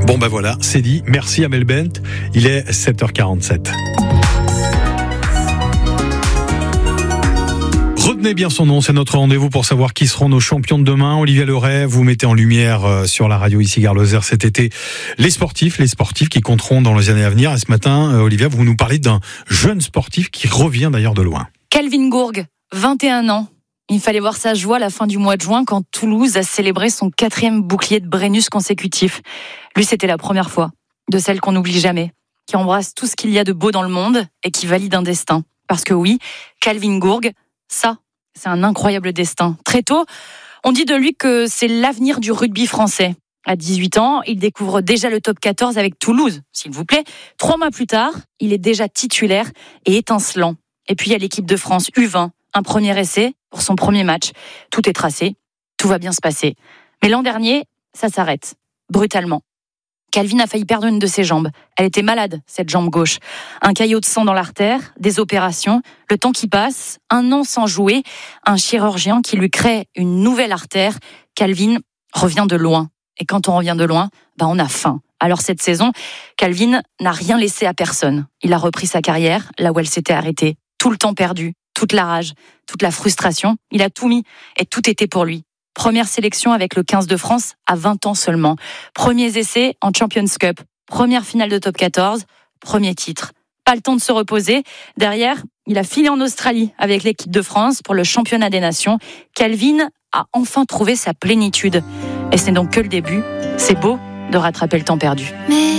Bon ben voilà, c'est dit. Merci Amel Bent. Il est 7h47. Retenez bien son nom, c'est notre rendez-vous pour savoir qui seront nos champions de demain. Olivia Leray, vous mettez en lumière sur la radio ici Gare Lozère cet été les sportifs qui compteront dans les années à venir. Et ce matin, Olivia, vous nous parlez d'un jeune sportif qui revient d'ailleurs de loin. Kelvin Gourg, 21 ans. Il fallait voir sa joie à la fin du mois de juin quand Toulouse a célébré son 4e bouclier de Brennus consécutif. Lui, c'était la première fois, de celle qu'on n'oublie jamais, qui embrasse tout ce qu'il y a de beau dans le monde et qui valide un destin. Parce que oui, Kelvin Gourg, ça, c'est un incroyable destin. Très tôt, on dit de lui que c'est l'avenir du rugby français. À 18 ans, il découvre déjà le top 14 avec Toulouse, s'il vous plaît. 3 mois plus tard, il est déjà titulaire et étincelant. Et puis il y a l'équipe de France U20, un premier essai pour son premier match. Tout est tracé, tout va bien se passer. Mais l'an dernier, ça s'arrête, brutalement. Kelvin a failli perdre une de ses jambes. Elle était malade, cette jambe gauche. Un caillot de sang dans l'artère, des opérations, le temps qui passe, 1 an sans jouer, un chirurgien qui lui crée une nouvelle artère. Kelvin revient de loin. Et quand on revient de loin, on a faim. Alors cette saison, Kelvin n'a rien laissé à personne. Il a repris sa carrière là où elle s'était arrêtée. Tout le temps perdu, toute la rage, toute la frustration. Il a tout mis et tout était pour lui. Première sélection avec le 15 de France à 20 ans seulement. Premiers essais en Champions Cup. Première finale de top 14. Premier titre. Pas le temps de se reposer. Derrière, il a filé en Australie avec l'équipe de France pour le championnat des nations. Kelvin a enfin trouvé sa plénitude. Et c'est donc que le début. C'est beau de rattraper le temps perdu.